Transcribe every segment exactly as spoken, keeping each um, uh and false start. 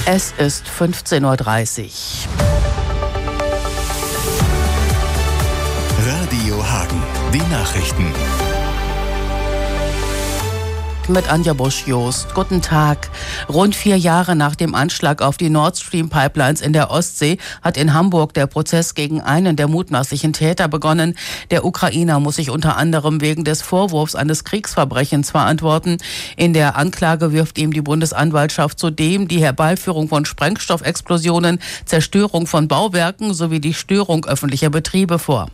Es ist fünfzehn Uhr dreißig. Radio Hagen, die Nachrichten. Mit Anja Busch-Jost. Guten Tag. Rund vier Jahre nach dem Anschlag auf die Nord Stream Pipelines in der Ostsee hat in Hamburg der Prozess gegen einen der mutmaßlichen Täter begonnen. Der Ukrainer muss sich unter anderem wegen des Vorwurfs eines Kriegsverbrechens verantworten. In der Anklage wirft ihm die Bundesanwaltschaft zudem die Herbeiführung von Sprengstoffexplosionen, Zerstörung von Bauwerken sowie die Störung öffentlicher Betriebe vor.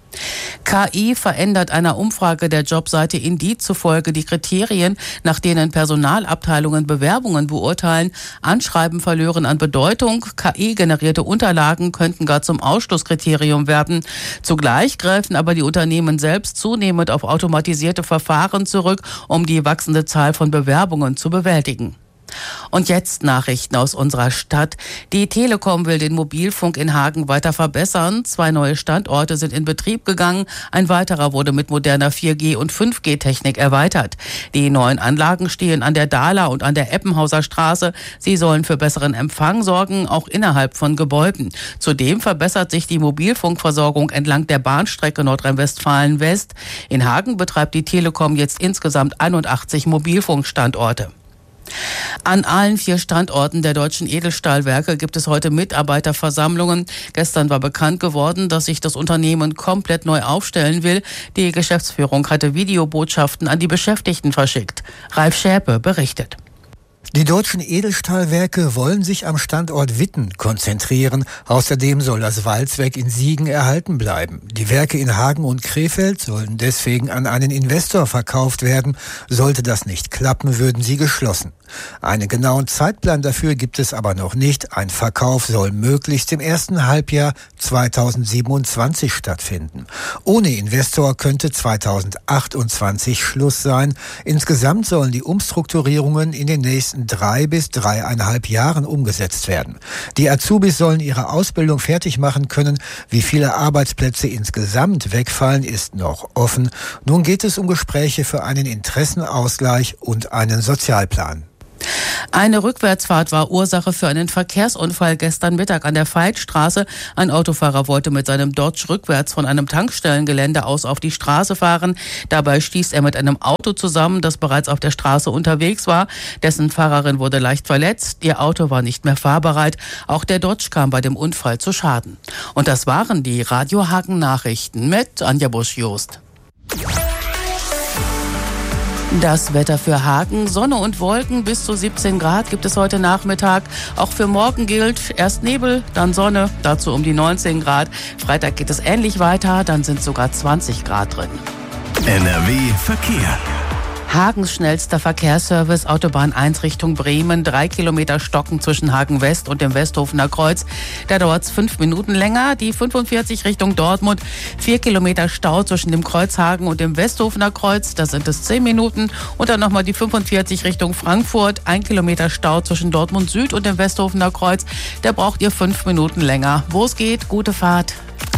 K I verändert einer Umfrage der Jobseite Indeed zufolge die Kriterien, nach denen Personalabteilungen Bewerbungen beurteilen. Anschreiben verlören an Bedeutung. K I-generierte Unterlagen könnten gar zum Ausschlusskriterium werden. Zugleich greifen aber die Unternehmen selbst zunehmend auf automatisierte Verfahren zurück, um die wachsende Zahl von Bewerbungen zu bewältigen. Und jetzt Nachrichten aus unserer Stadt. Die Telekom will den Mobilfunk in Hagen weiter verbessern. Zwei neue Standorte sind in Betrieb gegangen. Ein weiterer wurde mit moderner vier G- und fünf G-Technik erweitert. Die neuen Anlagen stehen an der Dahler und an der Eppenhauser Straße. Sie sollen für besseren Empfang sorgen, auch innerhalb von Gebäuden. Zudem verbessert sich die Mobilfunkversorgung entlang der Bahnstrecke Nordrhein-Westfalen West. In Hagen betreibt die Telekom jetzt insgesamt einundachtzig Mobilfunkstandorte. An allen vier Standorten der deutschen Edelstahlwerke gibt es heute Mitarbeiterversammlungen. Gestern war bekannt geworden, dass sich das Unternehmen komplett neu aufstellen will. Die Geschäftsführung hatte Videobotschaften an die Beschäftigten verschickt. Ralf Schäpe berichtet. Die deutschen Edelstahlwerke wollen sich am Standort Witten konzentrieren. Außerdem soll das Walzwerk in Siegen erhalten bleiben. Die Werke in Hagen und Krefeld sollen deswegen an einen Investor verkauft werden. Sollte das nicht klappen, würden sie geschlossen. Einen genauen Zeitplan dafür gibt es aber noch nicht. Ein Verkauf soll möglichst im ersten Halbjahr zweitausendsiebenundzwanzig stattfinden. Ohne Investor könnte zweitausendachtundzwanzig Schluss sein. Insgesamt sollen die Umstrukturierungen in den nächsten drei bis dreieinhalb Jahren umgesetzt werden. Die Azubis sollen ihre Ausbildung fertig machen können. Wie viele Arbeitsplätze insgesamt wegfallen, ist noch offen. Nun geht es um Gespräche für einen Interessenausgleich und einen Sozialplan. Eine Rückwärtsfahrt war Ursache für einen Verkehrsunfall gestern Mittag an der Veitstraße. Ein Autofahrer wollte mit seinem Dodge rückwärts von einem Tankstellengelände aus auf die Straße fahren. Dabei stieß er mit einem Auto zusammen, das bereits auf der Straße unterwegs war. Dessen Fahrerin wurde leicht verletzt. Ihr Auto war nicht mehr fahrbereit. Auch der Dodge kam bei dem Unfall zu Schaden. Und das waren die Radio Hagen Nachrichten mit Anja Busch-Jost. Das Wetter für Hagen, Sonne und Wolken bis zu siebzehn Grad gibt es heute Nachmittag. Auch für morgen gilt erst Nebel, dann Sonne, dazu um die neunzehn Grad. Freitag geht es ähnlich weiter, dann sind sogar zwanzig Grad drin. N R W Verkehr. Hagens schnellster Verkehrsservice, Autobahn eins Richtung Bremen, drei Kilometer Stocken zwischen Hagen West und dem Westhofener Kreuz. Da dauert es fünf Minuten länger. Die fünfundvierzig Richtung Dortmund, vier Kilometer Stau zwischen dem Kreuzhagen und dem Westhofener Kreuz, da sind es zehn Minuten. Und dann nochmal die fünfundvierzig Richtung Frankfurt, ein Kilometer Stau zwischen Dortmund Süd und dem Westhofener Kreuz. Da braucht ihr fünf Minuten länger. Wo es geht, gute Fahrt.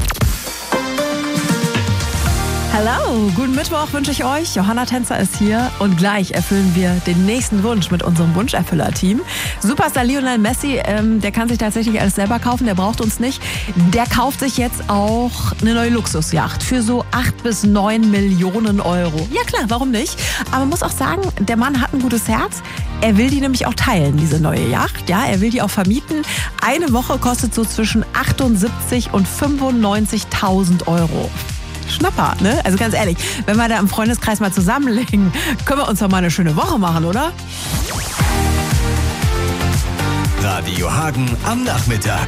Hallo, guten Mittwoch wünsche ich euch. Johanna Tänzer ist hier und gleich erfüllen wir den nächsten Wunsch mit unserem Wunscherfüller-Team. Superstar Lionel Messi, ähm, der kann sich tatsächlich alles selber kaufen, der braucht uns nicht. Der kauft sich jetzt auch eine neue Luxusjacht für so acht bis neun Millionen Euro. Ja klar, warum nicht? Aber man muss auch sagen, der Mann hat ein gutes Herz. Er will die nämlich auch teilen, diese neue Yacht. Ja, er will die auch vermieten. Eine Woche kostet so zwischen achtundsiebzig und fünfundneunzigtausend Euro. Schnapper, ne? Also ganz ehrlich, wenn wir da im Freundeskreis mal zusammenlegen, können wir uns doch mal eine schöne Woche machen, oder? Radio Hagen am Nachmittag.